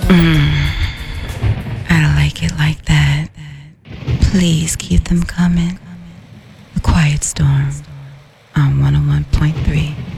I like it like that. Please keep them coming. The Quiet Storm on 101.3.